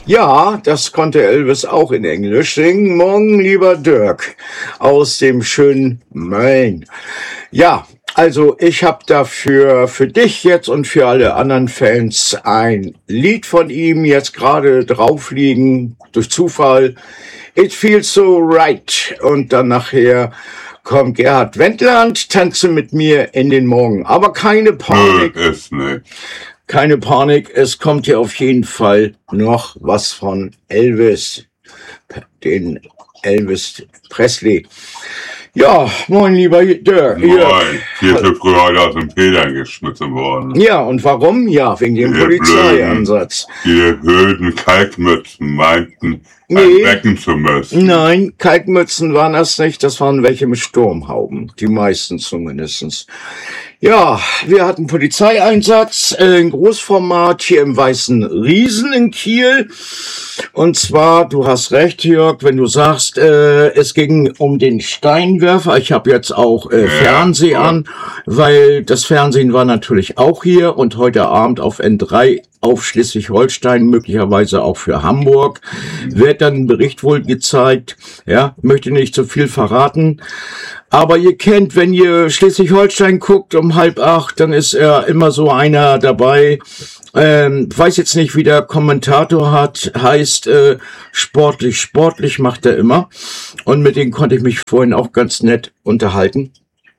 Ja, das konnte Elvis auch in Englisch singen. Morgen, lieber Dirk, aus dem schönen Mölln. Ja, also ich habe dafür für dich jetzt und für alle anderen Fans ein Lied von ihm jetzt gerade drauf liegen, durch Zufall. It Feels So Right. Und dann nachher kommt Gerhard Wendland, tanze mit mir in den Morgen. Aber keine Panik. Ist nicht. Keine Panik, es kommt hier auf jeden Fall noch was von Elvis, den Elvis Presley. Ja, moin lieber Dirk. Moin, hier ist früher heute aus den Federn geschmissen worden. Ja, und warum? Ja, wegen dem Polizeieinsatz. Die blöden Kalkmützen meinten, Nee. wecken zu müssen. Nein, Kalkmützen waren das nicht, das waren welche mit Sturmhauben, die meisten zumindestens. Ja, wir hatten Polizeieinsatz in Großformat hier im Weißen Riesen in Kiel. Und zwar, du hast recht, Jörg, wenn du sagst, es ging um den Steinwerfer. Ich habe jetzt auch Fernsehen an, weil das Fernsehen war natürlich auch hier und heute Abend auf N3 auf Schleswig-Holstein, möglicherweise auch für Hamburg, wird dann ein Bericht wohl gezeigt. Ja, möchte nicht zu viel verraten. Aber ihr kennt, wenn ihr Schleswig-Holstein guckt um 7:30, dann ist immer so einer dabei. Weiß jetzt nicht, wie der Kommentator heißt sportlich macht er immer. Und mit dem konnte ich mich vorhin auch ganz nett unterhalten.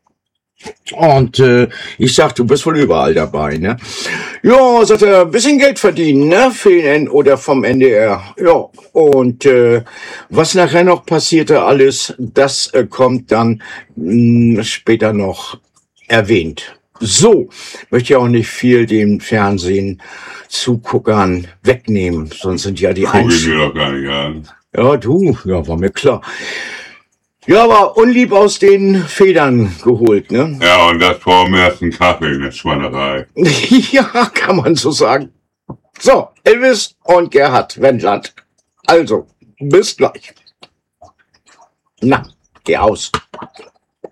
Und ich sag, du bist wohl überall dabei, ne? Ja, sagt er, ein bisschen Geld verdienen, ne? Oder vom NDR. Ja, und was nachher noch passierte alles, das kommt dann später noch erwähnt. So, möchte ich auch nicht viel dem Fernsehen Zuguckern wegnehmen, sonst sind ja die Guck ich mir doch gar nicht an. Ja, du, ja, war mir klar. Ja, aber unlieb aus den Federn geholt, ne? Ja, und das vor dem ersten Kaffee in der Schweinerei. Ja, kann man so sagen. So, Elvis und Gerhard Wendland. Also, bis gleich. Na, geh aus.